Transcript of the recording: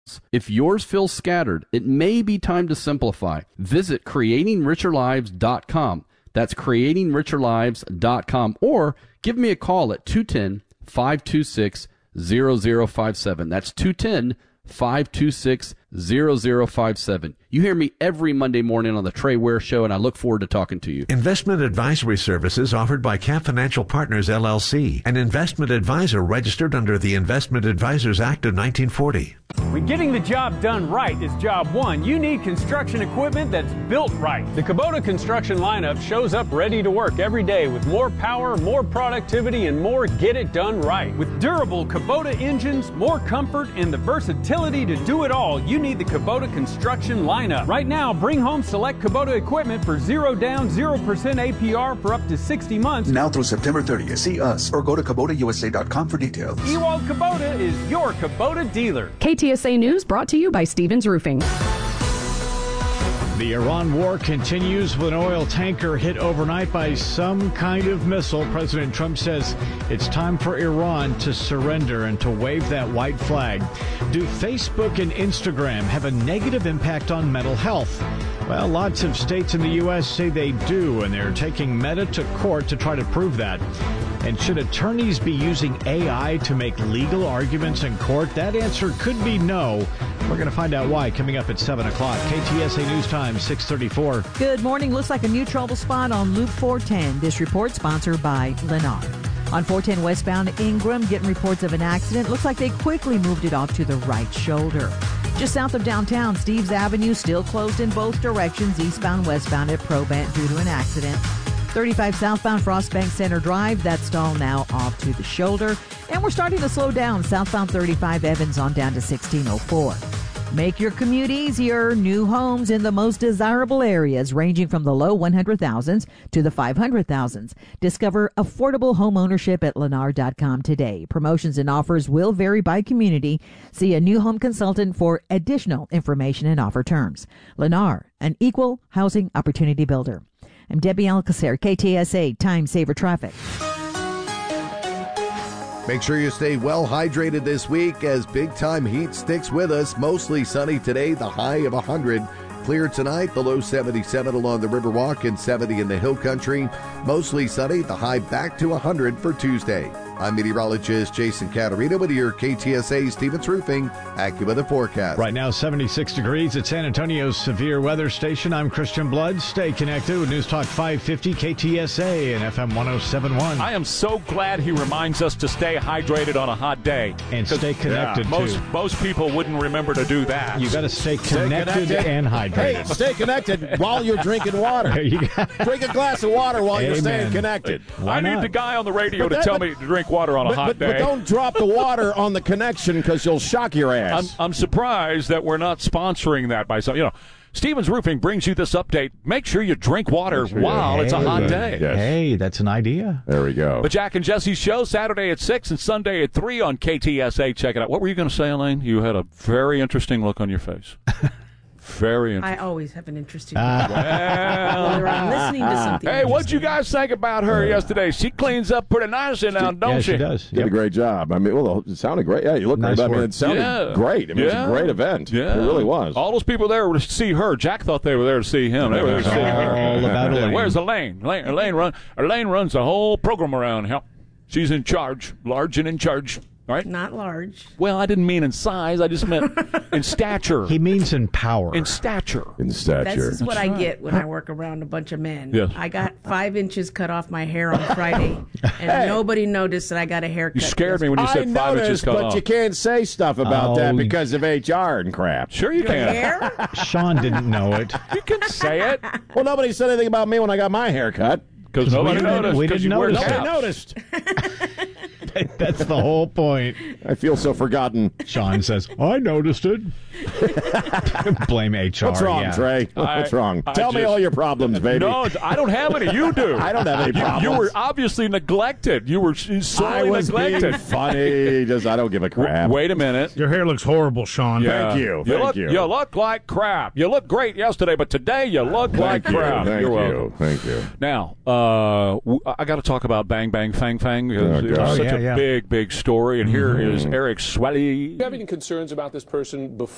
If yours feels scattered, it may be time to simplify. Visit creatingricherlives.com. That's creatingricherlives.com. Or give me a call at 210-526-0057. That's 210-526-0057. You hear me every Monday morning on the Trey Ware Show, and I look forward to talking to you. Investment advisory services offered by Camp Financial Partners, LLC, an investment advisor registered under the Investment Advisors Act of 1940. When getting the job done right is job one, you need construction equipment that's built right. The Kubota construction lineup shows up ready to work every day with more power, more productivity, and more get it done right. With durable Kubota engines, more comfort, and the versatility to do it all, you need the Kubota construction lineup. Right now, bring home select Kubota equipment for 0 down, 0% APR for up to 60 months. Now through September 30th. See us or go to KubotaUSA.com for details. Ewald Kubota is your Kubota dealer. KTSA News brought to you by Stevens Roofing. The Iran war continues with an oil tanker hit overnight by some kind of missile. President Trump says it's time for Iran to surrender and to wave that white flag. Do Facebook and Instagram have a negative impact on mental health? Well, lots of states in the U.S. say they do, and they're taking Meta to court to try to prove that. And should attorneys be using AI to make legal arguments in court? That answer could be no. We're going to find out why coming up at 7 o'clock. KTSA News Time, 6:34. Good morning. Looks like a new trouble spot on Loop 410. This report sponsored by Lennar. On 410 westbound Ingram, getting reports of an accident. Looks like they quickly moved it off to the right shoulder. Just south of downtown, Steves Avenue still closed in both directions, eastbound, westbound at Probant due to an accident. 35 southbound Frostbank Center Drive, that stall now off to the shoulder. And we're starting to slow down southbound 35 Evans on down to 1604. Make your commute easier. New homes in the most desirable areas ranging from the low 100,000s to the 500,000s. Discover affordable home ownership at Lennar.com today. Promotions and offers will vary by community. See a new home consultant for additional information and offer terms. Lennar, an equal housing opportunity builder. I'm Debbie Alcacer, KTSA Time Saver Traffic. Make sure you stay well hydrated this week as big time heat sticks with us. Mostly sunny today, the high of 100. Clear tonight, the low 77 along the Riverwalk and 70 in the Hill Country. Mostly sunny, the high back to 100 for Tuesday. I'm meteorologist Jason Caterina with your KTSA Stevens Roofing AccuWeather forecast. Right now, 76 degrees at San Antonio's severe weather station. I'm Christian Blood. Stay connected with News Talk 550 KTSA and FM 107.1. I am so glad he reminds us to stay hydrated on a hot day. And stay connected, too. Most people wouldn't remember to do that. You got to stay connected and hydrated. Hey, stay connected while you're drinking water. Drink a glass of water while you're staying connected. I need the guy on the radio to tell me to drink water on a hot day. But don't drop the water on the connection because you'll shock your ass. I'm surprised that we're not sponsoring that by some. Stevens Roofing brings you this update. Make sure you drink water while it's a hot day. Yes. Hey, that's an idea. There we go. The Jack and Jesse Show, Saturday at 6 and Sunday at 3 on KTSA. Check it out. What were you going to say, Elaine? You had a very interesting look on your face. Very interesting. I always have an interesting look. Whether I'm listening to something. Hey, what'd you guys think about her yesterday? She cleans up pretty nicely now, don't she? She does. Did a great job. I mean, it sounded great. Yeah, you look nice great. work. I mean, it sounded great. I mean, it was a great event. Yeah. It really was. All those people there were to see her. Jack thought they were there to see him. They were there to see her. All about Elaine. Where's Elaine? Elaine runs the whole program around here. She's in charge, large and in charge. Right? Not large. Well, I didn't mean in size. I just meant in stature. He means in power. In stature. This is what I get when I work around a bunch of men. Yes. I got 5 inches cut off my hair on Friday, and nobody noticed that I got a haircut. You scared me when you said 5 inches cut off. But you can't say stuff about that because of HR and crap. Sure you can. Hair? Sean didn't know it. You can say it. Well, nobody said anything about me when I got my hair cut. Because nobody noticed. We didn't notice. Nobody noticed. That's the whole point. I feel so forgotten. Sean says, I noticed it. Blame HR. What's wrong, Trey? What's wrong? Tell me all your problems, baby. No, I don't have any. You do. I don't have any problems. You were obviously neglected. You were sorely neglected. Being funny. I don't give a crap. Wait a minute. Your hair looks horrible, Sean. Yeah. Thank you. You look like crap. You looked great yesterday, but today you look like crap. You're welcome. Thank you. Now, I got to talk about Bang Bang Fang Fang because it's such a big story. And here is Eric Swelly. Do you have any concerns about this person before?